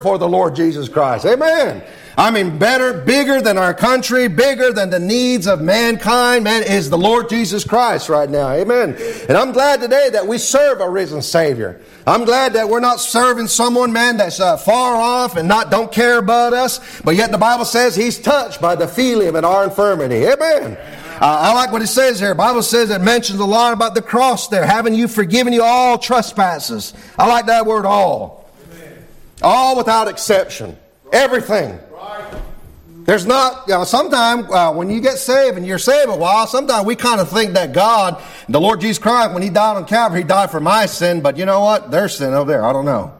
for the Lord Jesus Christ. Amen. I mean, better, bigger than our country, bigger than the needs of mankind, man, is the Lord Jesus Christ right now. Amen. And I'm glad today that we serve a risen Savior. I'm glad that we're not serving someone, man, that's far off and don't care about us, but yet the Bible says He's touched by the feeling of our infirmity. Amen. I like what it says here. The Bible says it mentions a lot about the cross there, having you forgiven you all trespasses. I like that word all. All without exception. Everything. There's not, sometimes when you get saved and you're saved a while, sometimes we kind of think that God, the Lord Jesus Christ, when He died on Calvary, He died for my sin, but you know what? Their sin over there, I don't know.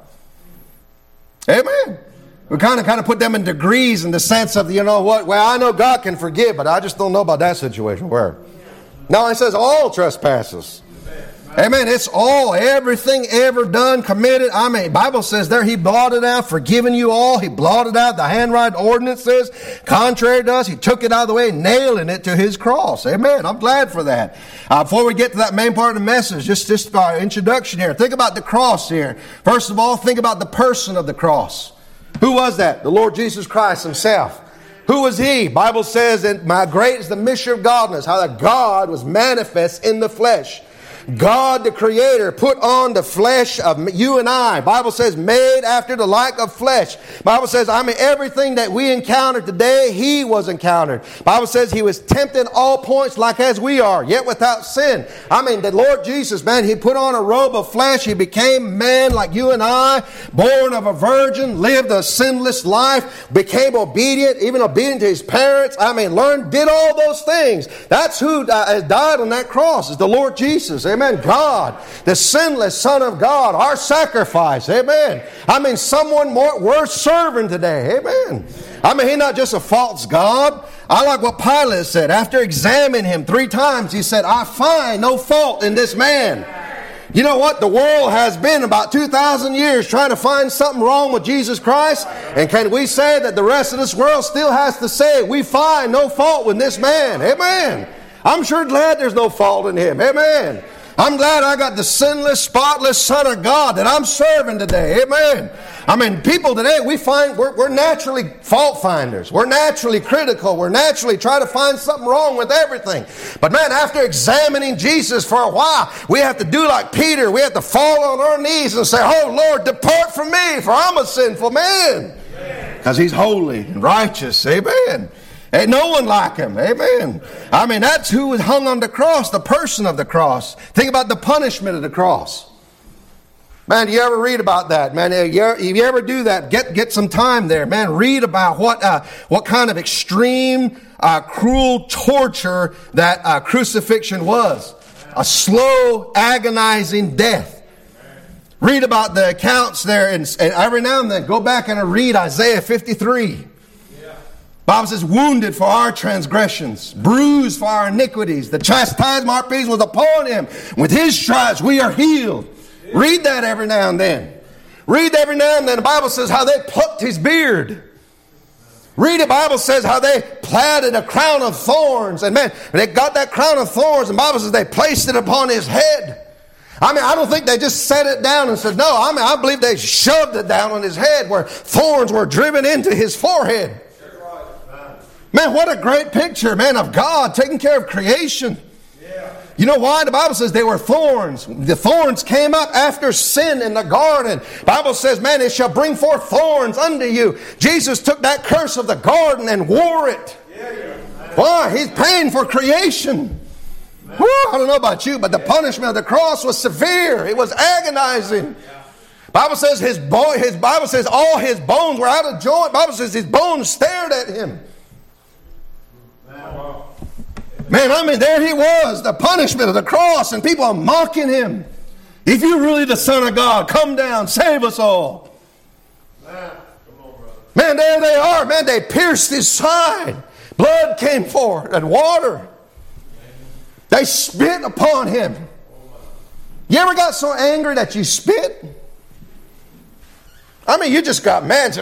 Amen. We kind of put them in degrees in the sense of, you know what? Well, I know God can forgive, but I just don't know about that situation. Where? No, it says all trespasses. Amen. It's all, everything ever done, committed. I mean, Bible says there He blotted out, forgiven you all. He blotted out the handwriting ordinances. Contrary to us, He took it out of the way, nailing it to His cross. Amen. I'm glad for that. Before we get to that main part of the message, just our introduction here. Think about the cross here. First of all, think about the person of the cross. Who was that? The Lord Jesus Christ Himself. Who was He? Bible says that my great is the mystery of godliness, how that God was manifest in the flesh. God the Creator put on the flesh of you and I. Bible says made after the like of flesh. Bible says, everything that we encounter today, He was encountered. Bible says He was tempted all points like as we are, yet without sin. The Lord Jesus, man, He put on a robe of flesh. He became man like you and I, born of a virgin, lived a sinless life, became obedient, even obedient to His parents. Did all those things. That's who died on that cross, is the Lord Jesus. Amen. God, the sinless Son of God, our sacrifice. Amen. Someone more worth serving today. Amen. He's not just a false God. I like what Pilate said. After examining Him 3 times, he said, I find no fault in this man. You know what? The world has been about 2,000 years trying to find something wrong with Jesus Christ. And can we say that the rest of this world still has to say, we find no fault with this man? Amen. I'm sure glad there's no fault in Him. Amen. I'm glad I got the sinless, spotless Son of God that I'm serving today. Amen. People today, we find we're naturally fault finders. We're naturally critical. We're naturally trying to find something wrong with everything. But man, after examining Jesus for a while, we have to do like Peter. We have to fall on our knees and say, oh Lord, depart from me, for I'm a sinful man. Because He's holy and righteous. Amen. Ain't no one like Him. Amen. That's who was hung on the cross, the person of the cross. Think about the punishment of the cross. Man, do you ever read about that? Man, you ever do that? Get some time there. Man, read about what kind of extreme, cruel torture that crucifixion was. A slow, agonizing death. Read about the accounts there, and every now and then go back and read Isaiah 53. Bible says, wounded for our transgressions, bruised for our iniquities. The chastisement of our peace was upon Him. With His stripes we are healed. Read that every now and then. Read every now and then. The Bible says how they plucked His beard. Read the Bible says how they platted a crown of thorns. And man, they got that crown of thorns. And the Bible says they placed it upon His head. I don't think they just set it down and said, no. I believe they shoved it down on His head where thorns were driven into His forehead. Man, what a great picture, man, of God taking care of creation. Yeah. You know why? The Bible says they were thorns. The thorns came up after sin in the garden. The Bible says, man, it shall bring forth thorns unto you. Jesus took that curse of the garden and wore it. Yeah. Why? He's paying for creation. Woo, I don't know about you, but the punishment of the cross was severe. It was agonizing. Bible says Bible says all His bones were out of joint. Bible says His bones stared at Him. Man, there He was, the punishment of the cross, and people are mocking Him. If you're really the Son of God, come down, save us all. Man, there they are. Man, they pierced His side. Blood came forth and water. They spit upon Him. You ever got so angry that you spit? You just got mad.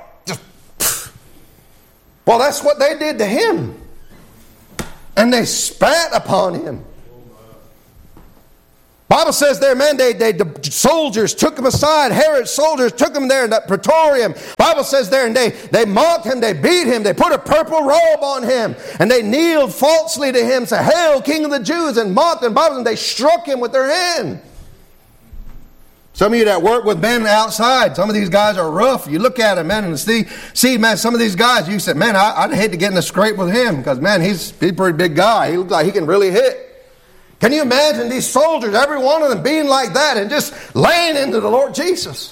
Well, that's what they did to Him. And they spat upon Him. Bible says there, man, the soldiers took him aside. Herod's soldiers took him there in that praetorium. Bible says there, and they mocked him, they beat him, they put a purple robe on him, and they kneeled falsely to him, say, "Hail, King of the Jews," and mocked him. Bible says they struck him with their hand. Some of you that work with men outside, some of these guys are rough. You look at them, man, and see, man, some of these guys, you say, man, I'd hate to get in a scrape with him because, man, he's a pretty big guy. He looks like he can really hit. Can you imagine these soldiers, every one of them being like that and just laying into the Lord Jesus?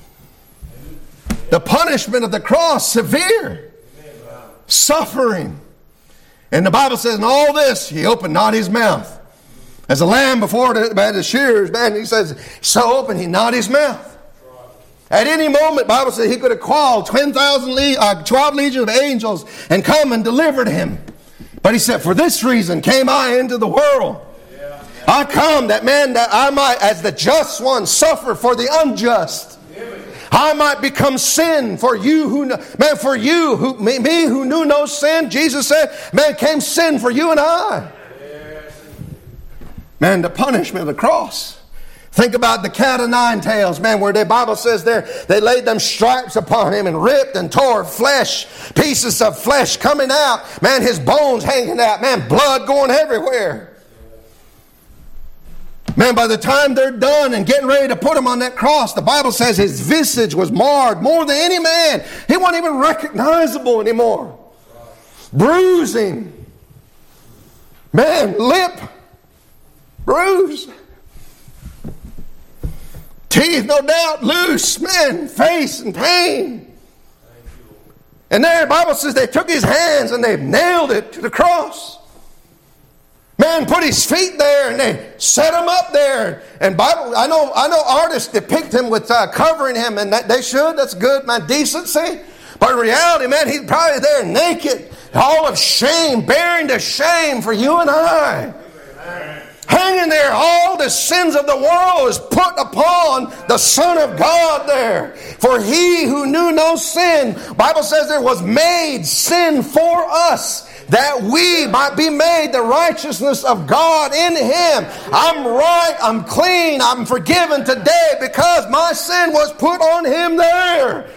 The punishment of the cross, severe. Suffering. And the Bible says, in all this, he opened not his mouth. As a lamb before the shearers, man, he says, so open, he not his mouth. At any moment, the Bible says, he could have called 12 legions of angels and come and delivered him. But he said, for this reason came I into the world. I come that I might, as the just one, suffer for the unjust. I might become sin for you who, man, for you, me who knew no sin. Jesus said, man, came sin for you and I. Man, the punishment of the cross. Think about the cat of nine tails, man, where the Bible says there, they laid them stripes upon him and ripped and tore flesh, pieces of flesh coming out. Man, his bones hanging out. Man, blood going everywhere. Man, by the time they're done and getting ready to put him on that cross, the Bible says his visage was marred more than any man. He wasn't even recognizable anymore. Bruising. Man, lip bruised. Teeth, no doubt, loose. Man, face in pain. And there, the Bible says they took his hands and they nailed it to the cross. Man, put his feet there and they set him up there. And Bible, I know artists depict him with covering him, and they should. That's good, man, decency. But in reality, man, he's probably there naked, all of shame, bearing the shame for you and I. Hanging there, all the sins of the world is put upon the Son of God there. For he who knew no sin, Bible says there was made sin for us, that we might be made the righteousness of God in him. I'm right, I'm clean, I'm forgiven today because my sin was put on him there.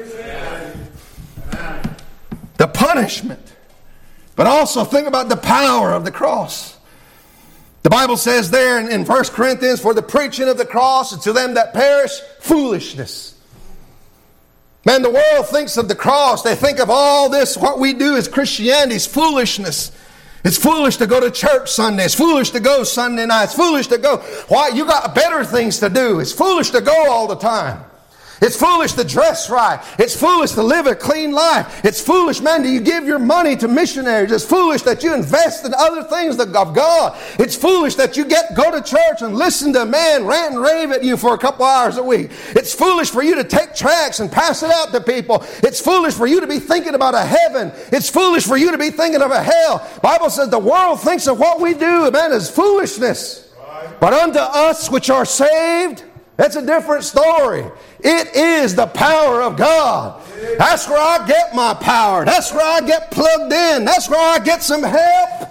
The punishment. But also think about the power of the cross. The Bible says there in 1 Corinthians, for the preaching of the cross is to them that perish foolishness. Man, the world thinks of the cross. They think of all this, what we do as Christianity is foolishness. It's foolish to go to church Sunday. It's foolish to go Sunday night. It's foolish to go. Why? You got better things to do. It's foolish to go all the time. It's foolish to dress right. It's foolish to live a clean life. It's foolish, man, do you give your money to missionaries. It's foolish that you invest in other things of God. It's foolish that you go to church and listen to a man rant and rave at you for a couple hours a week. It's foolish for you to take tracts and pass it out to people. It's foolish for you to be thinking about a heaven. It's foolish for you to be thinking of a hell. The Bible says the world thinks of what we do, man, is foolishness. But unto us which are saved, that's a different story. It is the power of God. That's where I get my power. That's where I get plugged in. That's where I get some help.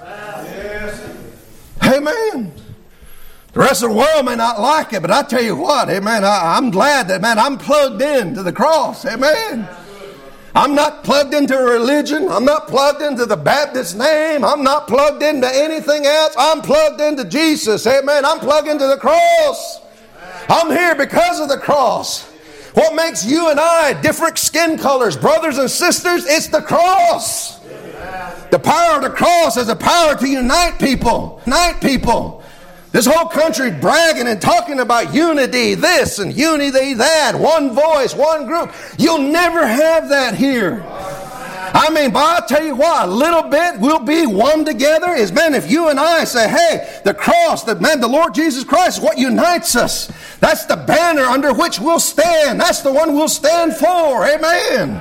Amen. The rest of the world may not like it, but I tell you what, amen, I'm glad that, man, I'm plugged in to the cross. Amen. I'm not plugged into a religion. I'm not plugged into the Baptist name. I'm not plugged into anything else. I'm plugged into Jesus. Amen. I'm plugged into the cross. I'm here because of the cross. What makes you and I different skin colors, brothers and sisters? It's the cross. The power of the cross is a power to unite people. Unite people. This whole country bragging and talking about unity this and unity that. One voice, one group. You'll never have that here. I mean, but I'll tell you what, a little bit we'll be one together is, man, if you and I say, hey, the cross, the Lord Jesus Christ is what unites us. That's the banner under which we'll stand. That's the one we'll stand for. Amen.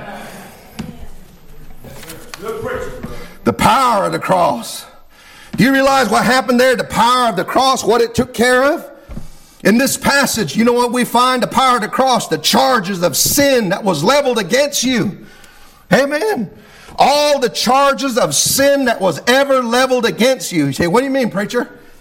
The power of the cross. Do you realize what happened there? The power of the cross, what it took care of? In this passage, you know what we find? The power of the cross, the charges of sin that was leveled against you. Amen. All the charges of sin that was ever leveled against you. You say, what do you mean, preacher?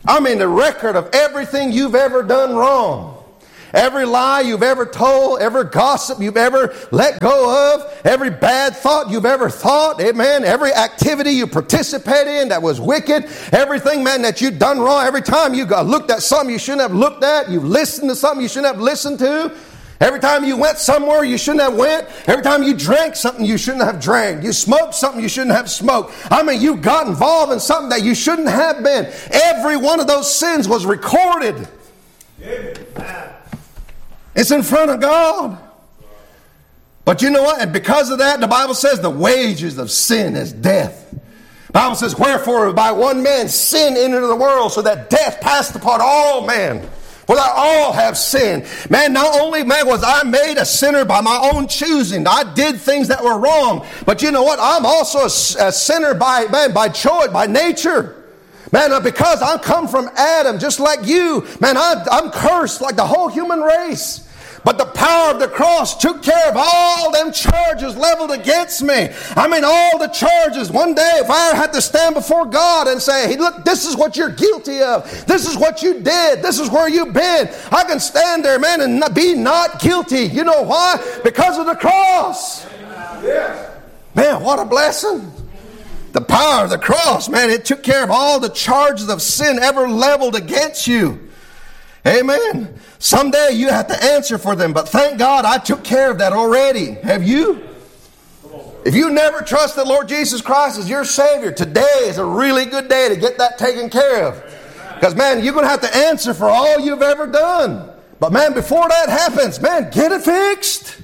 I mean, the record of everything you've ever done wrong. Every lie you've ever told, every gossip you've ever let go of, every bad thought you've ever thought, amen, every activity you participated in that was wicked, everything, man, that you've done wrong, every time you looked at something you shouldn't have looked at, you listened to something you shouldn't have listened to, every time you went somewhere you shouldn't have went, every time you drank something you shouldn't have drank, you smoked something you shouldn't have smoked. I mean, you got involved in something that you shouldn't have been. Every one of those sins was recorded. Amen. It's in front of God. But you know what? And because of that, the Bible says the wages of sin is death. The Bible says, wherefore by one man sin entered the world, so that death passed upon all men. For that all have sinned. Man, not only, man, was I made a sinner by my own choosing. I did things that were wrong. But you know what? I'm also a sinner by choice, by nature. Man, because I come from Adam, just like you, man, I'm cursed like the whole human race. But the power of the cross took care of all them charges leveled against me. I mean, all the charges. One day, if I had to stand before God and say, hey, look, this is what you're guilty of. This is what you did. This is where you've been. I can stand there, man, and be not guilty. You know why? Because of the cross. Man, what a blessing. The power of the cross, man, it took care of all the charges of sin ever leveled against you. Amen. Someday you have to answer for them, but thank God I took care of that already. Have you? If you never trust the Lord Jesus Christ as your Savior, today is a really good day to get that taken care of. Because, man, you're going to have to answer for all you've ever done. But, man, before that happens, man, get it fixed.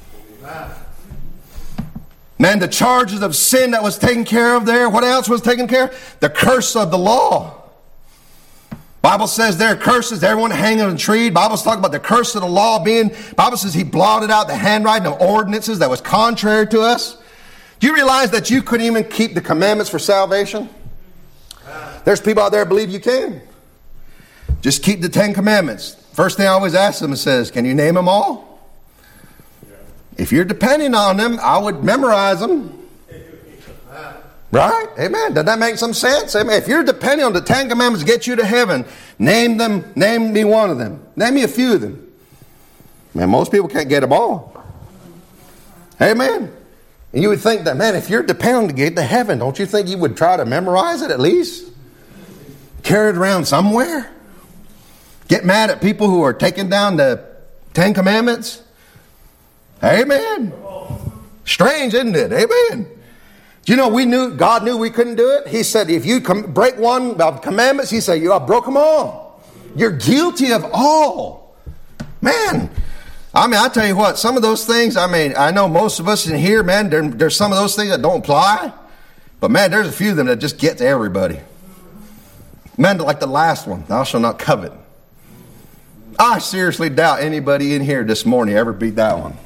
Man, the charges of sin that was taken care of there. What else was taken care of? The curse of the law. Bible says there are curses, everyone hanging on a tree. Bible's talking about the curse of the law being, Bible says he blotted out the handwriting of ordinances that was contrary to us. Do you realize that you couldn't even keep the commandments for salvation? There's people out there who believe you can. Just keep the 10 commandments. First thing I always ask them, it says, can you name them all? If you're depending on them, I would memorize them. Right? Amen. Does that make some sense? Amen. If you're depending on the 10 commandments to get you to heaven, name them. Name me one of them. Name me a few of them. Man, most people can't get them all. Amen. And you would think that, man, if you're depending to get to heaven, don't you think you would try to memorize it at least? Carry it around somewhere? Get mad at people who are taking down the 10 commandments? Amen. Strange, isn't it? Amen. Do you know God knew we couldn't do it? He said, if you break one of the commandments, he said, you have broke them all. You're guilty of all. Man, I mean, I tell you what, some of those things, I mean, I know most of us in here, man, there's some of those things that don't apply. But man, there's a few of them that just get to everybody. Man, like the last one, thou shalt not covet. I seriously doubt anybody in here this morning ever beat that one.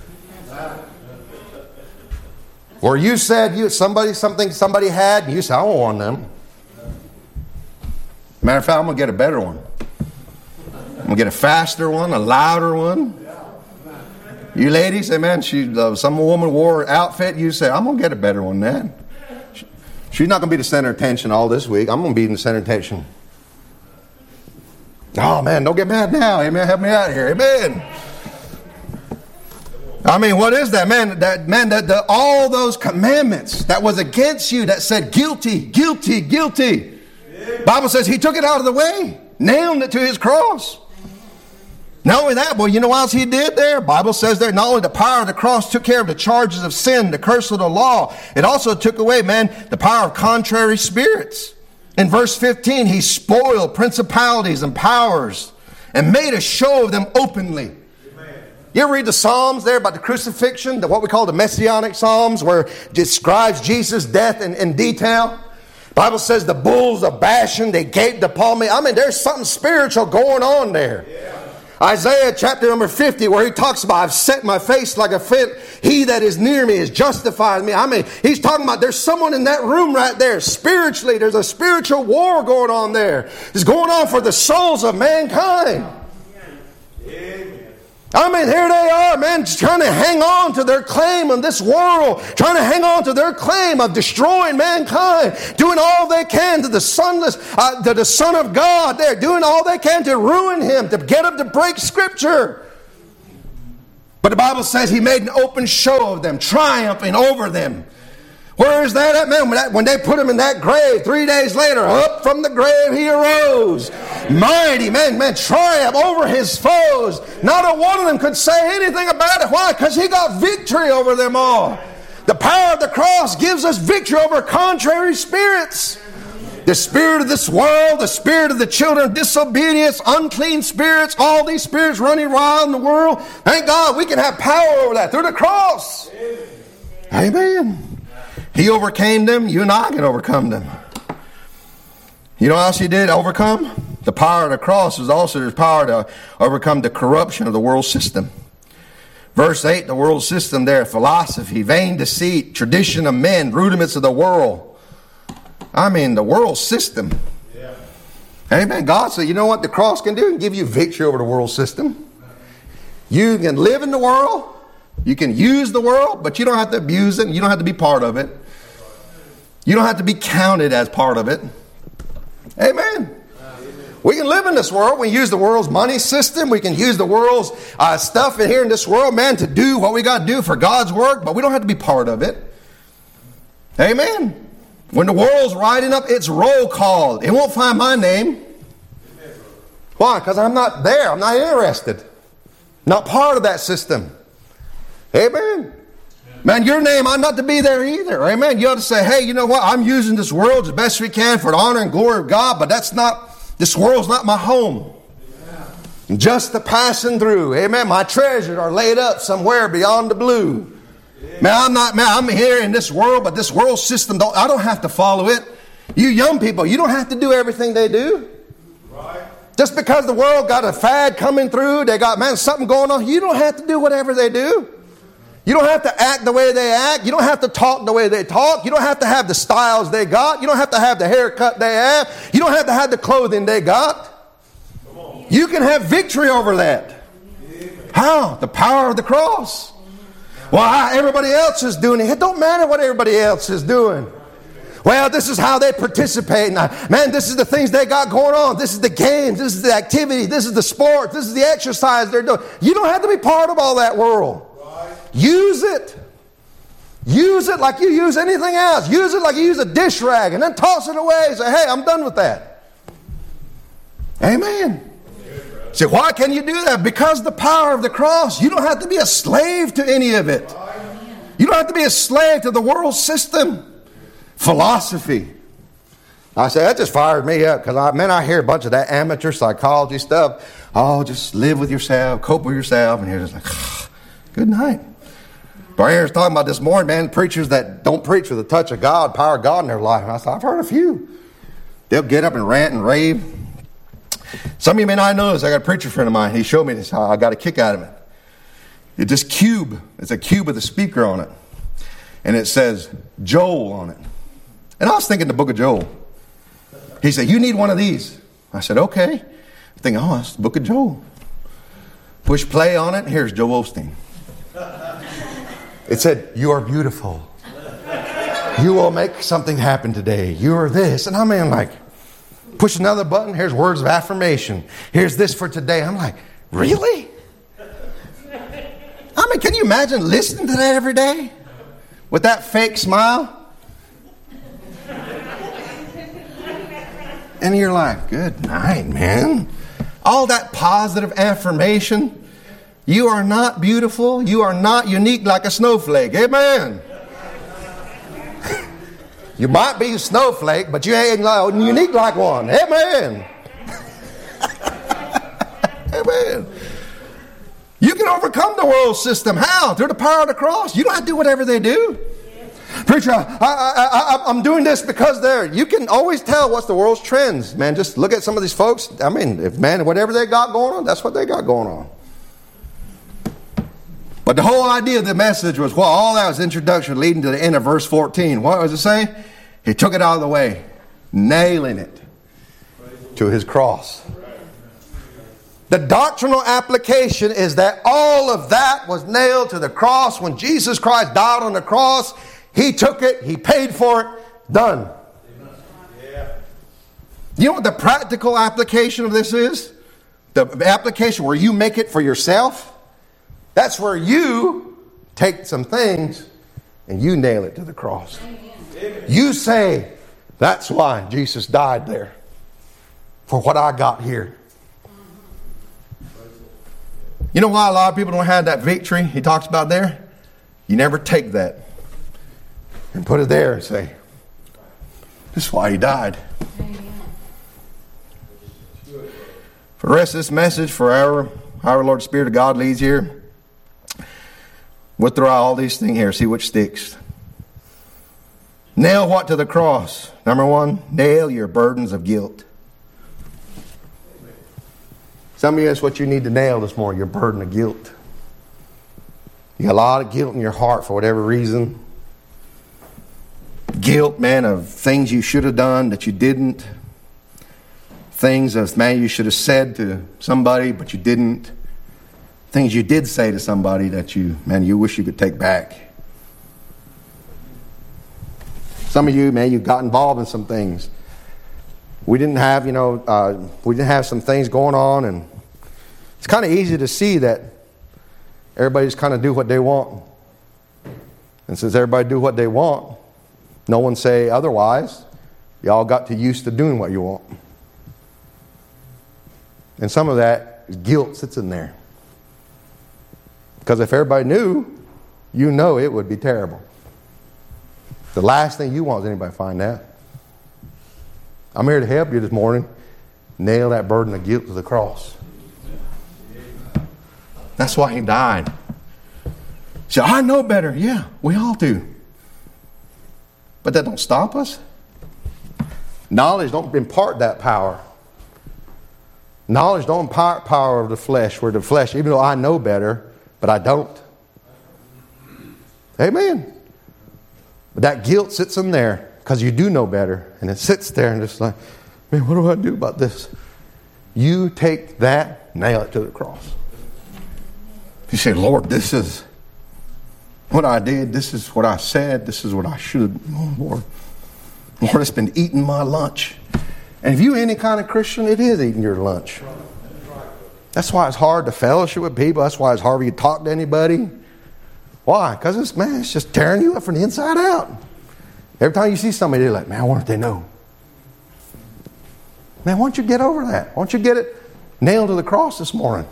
Or you said somebody had, and you said, I don't want them. Matter of fact, I'm going to get a better one. I'm going to get a faster one, a louder one. You ladies, amen, some woman wore an outfit, you say, I'm going to get a better one then. She's not going to be the center of attention all this week. I'm going to be in the center of attention. Oh, man, don't get mad now. Amen, help me out here. Amen. I mean, what is that, man? All those commandments that was against you that said guilty, guilty, guilty. Yeah. Bible says he took it out of the way, nailed it to his cross. Not only that, well, you know what else he did there? Bible says there, not only the power of the cross took care of the charges of sin, the curse of the law, it also took away, man, the power of contrary spirits. In verse 15, he spoiled principalities and powers and made a show of them openly. You ever read the Psalms there about the crucifixion, what we call the Messianic Psalms, where it describes Jesus' death in detail? The Bible says the bulls of Bashan, they gaped upon me. I mean, there's something spiritual going on there. Yeah. Isaiah chapter number 50, where he talks about, I've set my face like a flint. He that is near me has justified me. I mean, he's talking about there's someone in that room right there. Spiritually, there's a spiritual war going on there. It's going on for the souls of mankind. Amen. I mean, here they are, man, trying to hang on to their claim on this world, trying to hang on to their claim of destroying mankind, doing all they can to the sonless, to the Son of God. They're doing all they can to ruin him, to get him to break Scripture. But the Bible says he made an open show of them, triumphing over them. Where is that at, man? When they put him in that grave, 3 days later, up from the grave he arose. Mighty, man, triumph over his foes. Not a one of them could say anything about it. Why? Because he got victory over them all. The power of the cross gives us victory over contrary spirits. The spirit of this world, the spirit of the children of disobedience, unclean spirits, all these spirits running wild in the world. Thank God we can have power over that through the cross. Amen. He overcame them. You and I can overcome them. You know what else he did overcome? The power of the cross is also there's power to overcome the corruption of the world system. Verse 8, the world system there, philosophy, vain deceit, tradition of men, rudiments of the world. I mean, the world system. Yeah. Amen. God said, you know what the cross can do? It can give you victory over the world system. You can live in the world. You can use the world, but you don't have to abuse it. You don't have to be part of it. You don't have to be counted as part of it. Amen. We can live in this world. We can use the world's money system. We can use the world's stuff in here in this world, man, to do what we got to do for God's work, but we don't have to be part of it. Amen. When the world's writing up its roll call, it won't find my name. Why? Because I'm not there. I'm not interested. Not part of that system. Amen. Man, your name ought not to be there either. Amen. You ought to say, hey, you know what? I'm using this world as best we can for the honor and glory of God, but this world's not my home. Yeah. Just the passing through. Amen. My treasures are laid up somewhere beyond the blue. Yeah. I'm here in this world, but this world system, I don't have to follow it. You young people, you don't have to do everything they do. Right. Just because the world got a fad coming through, they got, something going on, you don't have to do whatever they do. You don't have to act the way they act. You don't have to talk the way they talk. You don't have to have the styles they got. You don't have to have the haircut they have. You don't have to have the clothing they got. You can have victory over that. How? The power of the cross. Well, everybody else is doing it. It don't matter what everybody else is doing. Well, this is how they participate. Man, this is the things they got going on. This is the games. This is the activity. This is the sport. This is the exercise they're doing. You don't have to be part of all that world. Use it. Use it like you use anything else. Use it like you use a dish rag and then toss it away and say, hey, I'm done with that. Amen. So why can you do that? Because the power of the cross. You don't have to be a slave to any of it. You don't have to be a slave to the world system. Philosophy. I say, that just fired me up because I hear a bunch of that amateur psychology stuff. Oh, just live with yourself, cope with yourself. And you're just like, good night. Brian was talking about this morning, man, preachers that don't preach with the touch of God, power of God in their life. And I said, I've heard a few. They'll get up and rant and rave. Some of you may not know this. I got a preacher friend of mine. He showed me this. I got a kick out of it. It's this cube. It's a cube with a speaker on it. And it says Joel on it. And I was thinking the book of Joel. He said, you need one of these. I said, okay. I'm thinking, oh, that's the book of Joel. Push play on it. And here's Joel Osteen. It said, you are beautiful. You will make something happen today. You are this. And I mean, like, push another button. Here's words of affirmation. Here's this for today. I'm like, really? I mean, can you imagine listening to that every day? With that fake smile? And you're like, good night, man. All that positive affirmation. You are not beautiful. You are not unique like a snowflake. Amen. You might be a snowflake, but you ain't unique like one. Amen. Amen. You can overcome the world system. How? Through the power of the cross. You don't have to do whatever they do. Preacher, I'm doing this because you can always tell what's the world's trends. Man, just look at some of these folks. I mean, whatever they got going on, that's what they got going on. But the whole idea of the message was, well, all that was introduction leading to the end of verse 14. What was it say? He took it out of the way, nailing it to his cross. The doctrinal application is that all of that was nailed to the cross. When Jesus Christ died on the cross, He took it, He paid for it, done. Yeah. You know what the practical application of this is? The application where you make it for yourself. That's where you take some things and you nail it to the cross. Amen. You say, that's why Jesus died there. For what I got here. You know why a lot of people don't have that victory he talks about there? You never take that and put it there and say, this is why He died. For the rest of this message, for our Lord Spirit of God leads here, we'll throw out all these things here, see which sticks. Nail what to the cross? Number one, nail your burdens of guilt. Some of you, that's what you need to nail this morning, your burden of guilt. You got a lot of guilt in your heart for whatever reason. Guilt, man, of things you should have done that you didn't. Things of, man, you should have said to somebody, but you didn't. Things you did say to somebody that you wish you could take back. Some of you, man, you got involved in some things. We didn't have, some things going on, and it's kind of easy to see that everybody just kind of do what they want. And since everybody do what they want, no one say otherwise. Y'all got to used to doing what you want. And some of that guilt sits in there. Because if everybody knew, you know it would be terrible. The last thing you want is anybody to find that. I'm here to help you this morning. Nail that burden of guilt to the cross. That's why He died. So I know better. Yeah, we all do. But that don't stop us. Knowledge don't impart that power. Knowledge don't impart power of the flesh. Where the flesh, even though I know better, but I don't. Amen. But that guilt sits in there because you do know better. And it sits there and it's like, man, what do I do about this? You take that, nail it to the cross. You say, Lord, this is what I did. This is what I said. This is what I should have. Oh, Lord, it's been eating my lunch. And if you're any kind of Christian, it is eating your lunch. That's why it's hard to fellowship with people. That's why it's hard for you to talk to anybody. Why? Because it's just tearing you up from the inside out. Every time you see somebody, they're like, man, I wonder if they know. Man, why don't you get over that? Why don't you get it nailed to the cross this morning?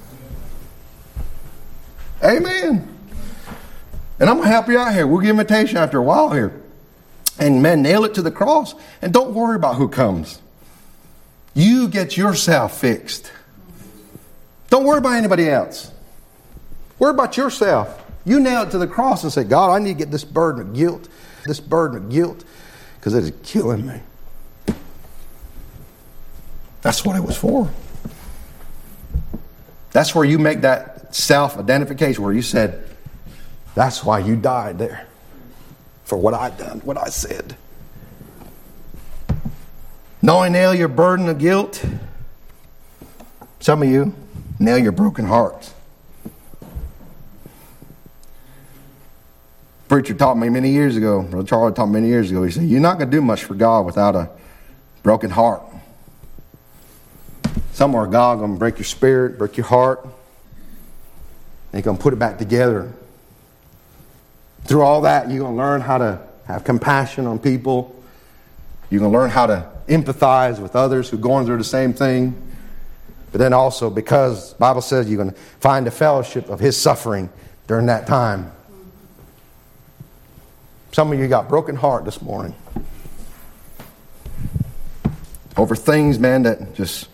Amen. And I'm going to help you out here. We'll give invitation after a while here. And man, nail it to the cross. And don't worry about who comes. You get yourself fixed. Don't worry about anybody else. Worry about yourself. You nail it to the cross and say, God, I need to get this burden of guilt. This burden of guilt. Because it is killing me. That's what it was for. That's where you make that self-identification where you said, that's why you died there. For what I done, what I said. Knowing nail your burden of guilt. Some of you, nail your broken hearts. Preacher taught me many years ago, Brother Charlie taught me many years ago, he said, you're not going to do much for God without a broken heart. Somewhere God going to break your spirit, break your heart, and He's going to put it back together. Through all that, you're going to learn how to have compassion on people. You're going to learn how to empathize with others who are going through the same thing. But then also, because the Bible says you're going to find the fellowship of His suffering during that time. Some of you got broken heart this morning. Over things, man, that just...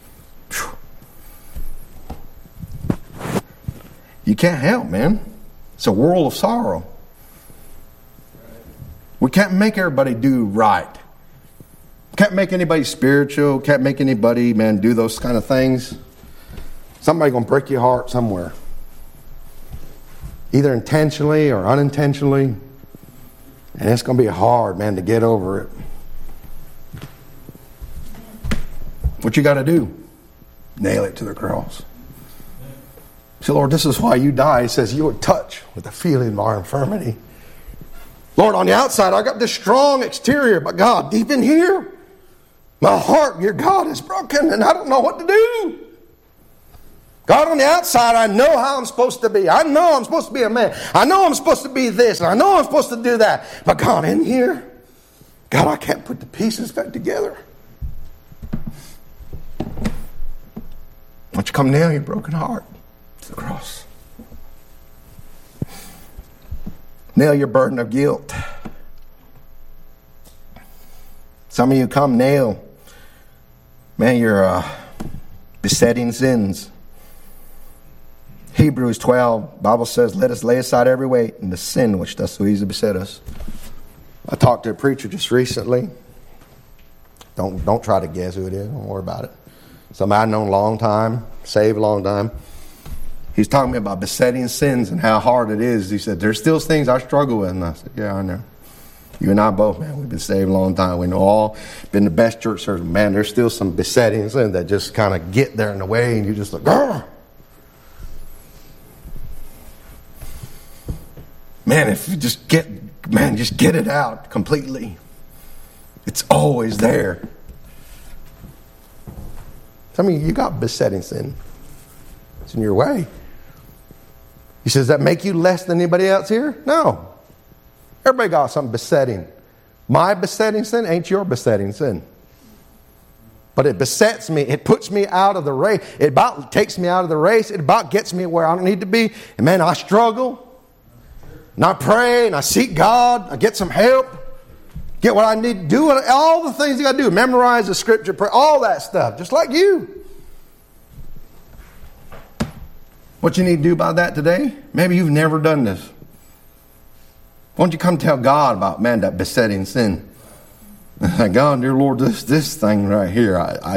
You can't help, man. It's a world of sorrow. We can't make everybody do right. Can't make anybody spiritual. Can't make anybody, man, do those kind of things. Somebody's going to break your heart somewhere. Either intentionally or unintentionally. And it's going to be hard, man, to get over it. What you got to do? Nail it to the cross. So, Lord, this is why you died. He says, you were touched with the feeling of our infirmity. Lord, on the outside, I got this strong exterior, but God, deep in here, my heart, your God, is broken, and I don't know what to do. God, on the outside, I know how I'm supposed to be. I know I'm supposed to be a man. I know I'm supposed to be this, and I know I'm supposed to do that. But God, in here, God, I can't put the pieces back together. Why don't you come nail your broken heart to the cross? Nail your burden of guilt. Some of you come nail, man, your besetting sins. Hebrews 12, Bible says, let us lay aside every weight and the sin which does so easily beset us. I talked to a preacher just recently. Don't try to guess who it is. Don't worry about it. Somebody I've known a long time, saved a long time. He's talking to me about besetting sins and how hard it is. He said, there's still things I struggle with. And I said, yeah, I know. You and I both, man, we've been saved a long time. We know all, been the best church service. Man, there's still some besetting sins that just kind of get there in the way, and you just like, grr. Man, if you just get it out completely. It's always there. I mean, you got besetting sin. It's in your way. He says, does that make you less than anybody else here? No. Everybody got something besetting. My besetting sin ain't your besetting sin. But it besets me. It puts me out of the race. It about takes me out of the race. It about gets me where I don't need to be. And man, I struggle. And I pray and I seek God. I get some help. Get what I need to do. All the things you got to do. Memorize the scripture. Pray. All that stuff. Just like you. What you need to do about that today? Maybe you've never done this. Why don't you come tell God about, man, that besetting sin? God, dear Lord, this thing right here,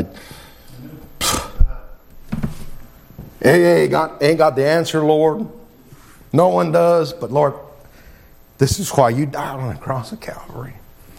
ain't got the answer, Lord. No one does, but Lord, this is why you died on the cross of Calvary.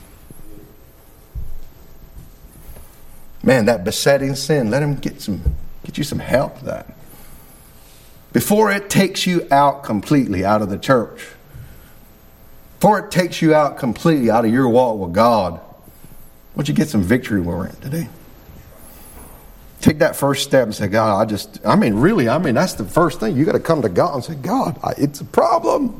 Man, that besetting sin, let him get you some help with that. Before it takes you out completely out of the church, before it takes you out completely out of your walk with God, why don't you get some victory where we're at today? Take that first step and say, God, that's the first thing. You got to come to God and say, God, it's a problem.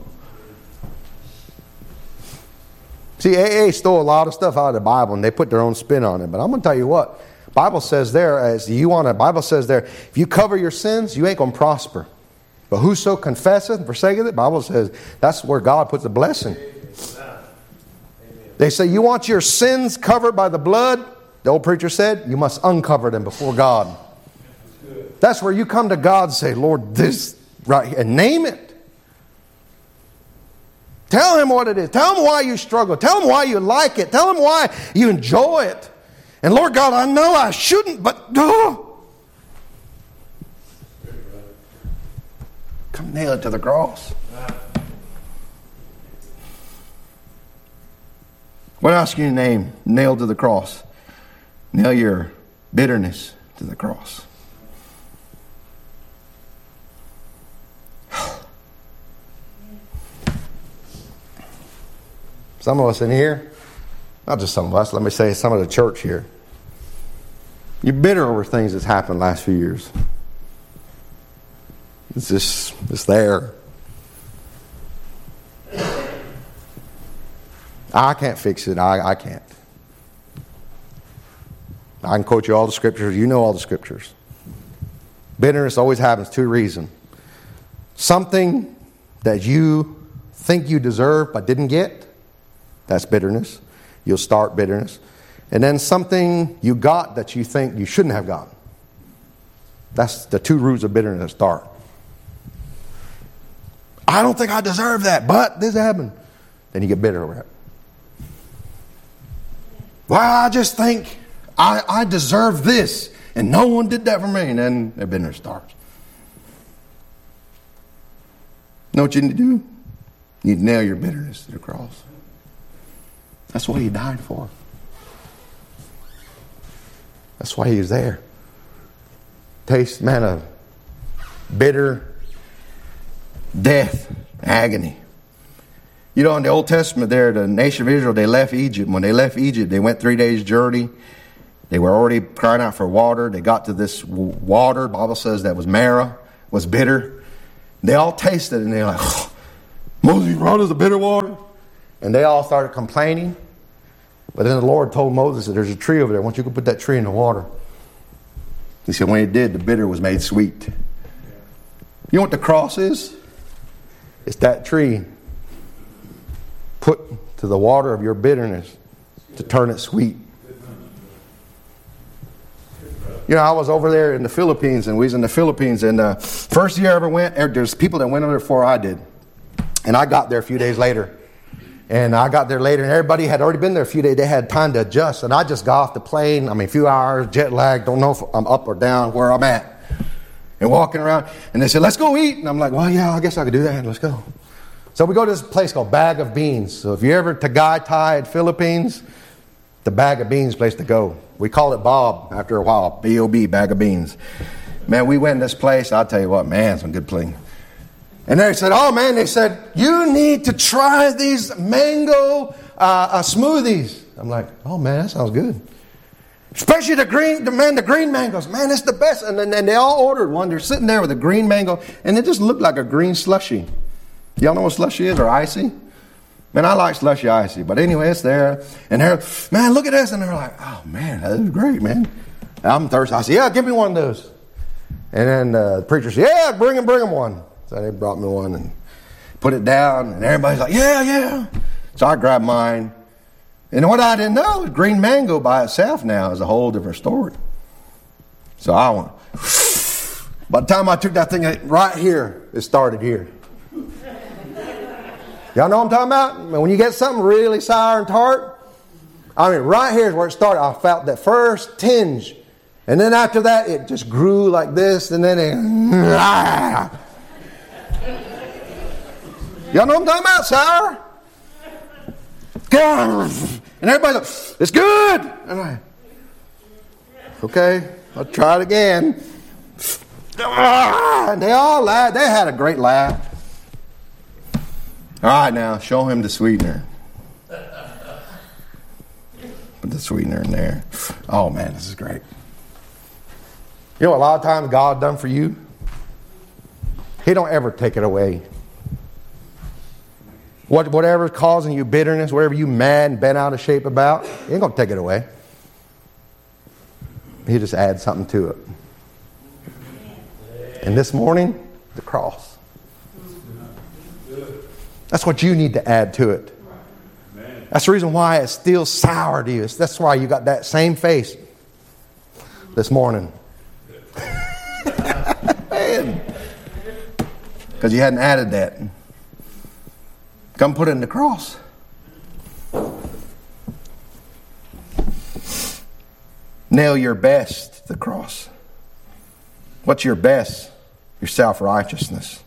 See, AA stole a lot of stuff out of the Bible and they put their own spin on it. But I'm going to tell you what, Bible says there, if you cover your sins, you ain't going to prosper. But whoso confesseth and forsaketh it, Bible says that's where God puts the blessing. They say you want your sins covered by the blood. The old preacher said you must uncover them before God. That's where you come to God and say, Lord, this right here, and name it. Tell him what it is. Tell him why you struggle. Tell him why you like it. Tell him why you enjoy it. And Lord God, I know I shouldn't, but come nail it to the cross. What else can you name? Nailed to the cross. Nail your bitterness to the cross. Some of us in here, not just some of us, let me say some of the church here. You're bitter over things that's happened the last few years. It's there. I can't fix it. I can't. I can quote you all the scriptures. You know all the scriptures. Bitterness always happens. Two reasons. Something that you think you deserve but didn't get. That's bitterness. You'll start bitterness. And then something you got that you think you shouldn't have gotten. That's the two roots of bitterness that start. I don't think I deserve that, but this happened. Then you get bitter over it. Well, I just think I deserve this, and no one did that for me. And then the bitterness starts. Know what you need to do? You need to nail your bitterness to the cross. That's what he died for. That's why he was there. Taste, man, of bitter death, agony. You know, in the Old Testament there, the nation of Israel, they left Egypt. When they left Egypt, they went 3 days' journey. They were already crying out for water. They got to this water, the Bible says that was Marah, was bitter. They all tasted it, and they're like, oh, Moses, you brought us the bitter water? And they all started complaining. But then the Lord told Moses that there's a tree over there. I want you to put that tree in the water. He said when he did, the bitter was made sweet. You know what the cross is? It's that tree put to the water of your bitterness to turn it sweet. You know, I was over there in the Philippines, and we was in the Philippines, and first year I ever went, there's people that went over there before I did. And I got there a few days later. And I got there later, and everybody had already been there a few days. They had time to adjust. And I just got off the plane, a few hours, jet lag, don't know if I'm up or down, where I'm at. And walking around, and they said, let's go eat. And I'm like, well, yeah, I guess I could do that. Let's go. So we go to this place called Bag of Beans. So if you're ever Tagaytay at Philippines, the Bag of Beans place to go. We call it Bob after a while, B-O-B, Bag of Beans. Man, we went in this place. I'll tell you what, man, some good pling. And they said, oh man, they said, you need to try these mango smoothies. I'm like, oh man, that sounds good. Especially the green mangoes. Man, it's the best. And then they all ordered one. They're sitting there with a green mango, and it just looked like a green slushy. Y'all know what slushy is, or icy? Man, I like slushy icy. But anyway, it's there. And they're, man, look at this. And they're like, oh man, that is great, man. I'm thirsty. I said, yeah, give me one of those. And then the preacher said, yeah, bring him one. So they brought me one and put it down. And everybody's like, yeah. So I grabbed mine. And what I didn't know is green mango by itself now is a whole different story. So I went. By the time I took that thing right here, it started here. Y'all know what I'm talking about? When you get something really sour and tart, right here is where it started. I felt that first tinge. And then after that, it just grew like this. And then it... Y'all know what I'm talking about? Sour? And everybody's like, it's good. And I'm like, okay, I'll try it again. And they all laughed. They had a great laugh. All right, now, show him the sweetener. Put the sweetener in there. Oh, man, this is great. You know what a lot of times God done for you? He don't ever take it away. Whatever's causing you bitterness, whatever you mad and bent out of shape about, He ain't going to take it away. He just adds something to it. And this morning, the cross. That's what you need to add to it. That's the reason why it's still sour to you. That's why you got that same face this morning. Man. Because you hadn't added that. Come put it in the cross. Nail your best to the cross. What's your best? Your self-righteousness.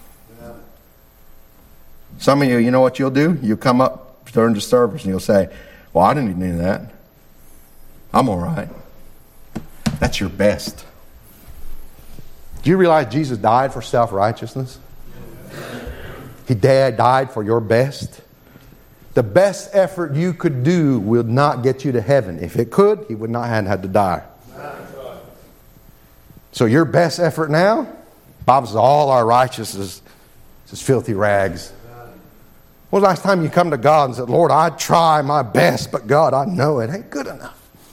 Some of you know what you'll do? You'll come up during the service and you'll say, well, I didn't need that. I'm all right. That's your best. Do you realize Jesus died for self-righteousness? He died for your best. The best effort you could do will not get you to heaven. If it could, He would not have had to die. So your best effort now, the Bible says all our righteousness is filthy rags. When was the last time you come to God and said, Lord, I try my best, but God, I know it ain't good enough.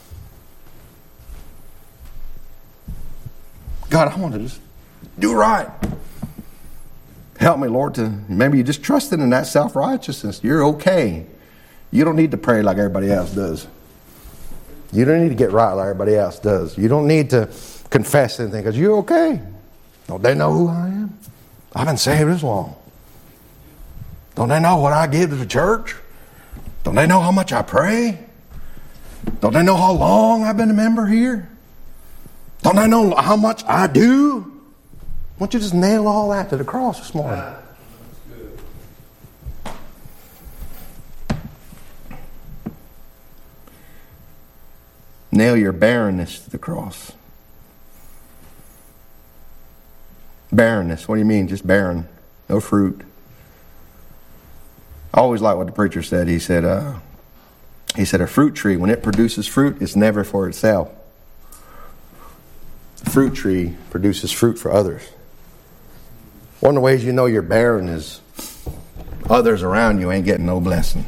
God, I want to just do right. Help me, Lord, to maybe you just trusted in that self-righteousness. You're okay. You don't need to pray like everybody else does. You don't need to get right like everybody else does. You don't need to confess anything because you're okay. Don't they know who I am? I've been saved this long. Don't they know what I give to the church? Don't they know how much I pray? Don't they know how long I've been a member here? Don't they know how much I do? Why don't you just nail all that to the cross this morning? Nail your barrenness to the cross. Barrenness, what do you mean? Just barren. no fruit. I always like what the preacher said. He said, a fruit tree, when it produces fruit, it's never for itself. A fruit tree produces fruit for others. One of the ways you know you're barren is others around you ain't getting no blessing.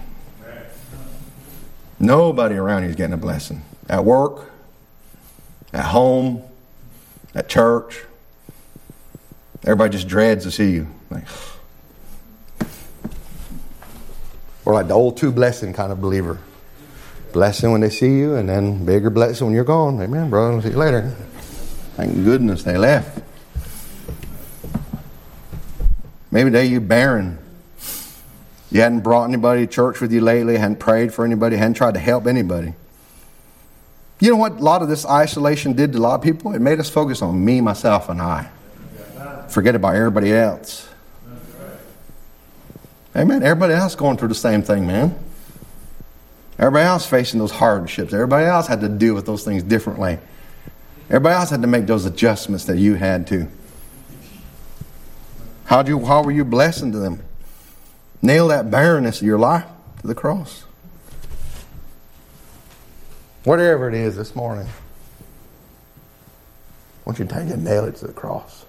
Nobody around you is getting a blessing. At work, at home, at church. Everybody just dreads to see you. We're like the old two blessing kind of believer. Blessing when they see you, and then bigger blessing when you're gone. Amen, brother. I'll see you later. Thank goodness they left. Maybe today you're barren. You hadn't brought anybody to church with you lately, hadn't prayed for anybody, hadn't tried to help anybody. You know what a lot of this isolation did to a lot of people? It made us focus on me, myself, and I. Forget about everybody else. Amen. Everybody else going through the same thing, man. Everybody else facing those hardships. Everybody else had to deal with those things differently. Everybody else had to make those adjustments that you had to. How were you blessing to them? Nail that barrenness of your life to the cross. Whatever it is this morning, I want you to take it and nail it to the cross.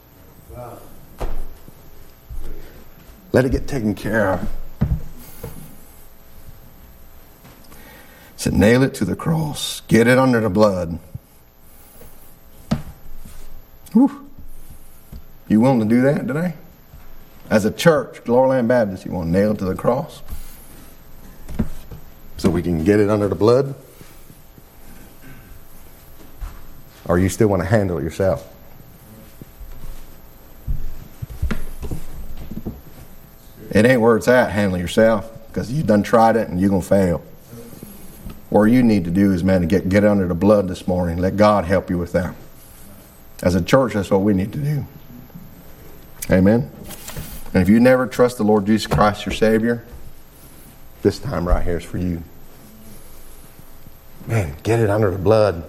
Let it get taken care of. So nail it to the cross. Get it under the blood. Whew. You willing to do that today? As a church, Gloryland Baptist, you want to nail it to the cross? So we can get it under the blood? Or you still want to handle it yourself? It ain't where it's at, handling yourself, because you done tried it and you're going to fail. What you need to do is, man, to get it under the blood this morning. Let God help you with that. As a church, that's what we need to do. Amen? And if you never trust the Lord Jesus Christ, your Savior, this time right here is for you. Man, get it under the blood.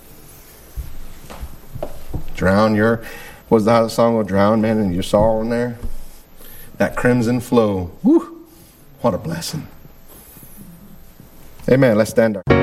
Drown your, what's the song will drown, man, in your sorrow in there? That crimson flow. Woo! What a blessing. Amen. Let's stand up.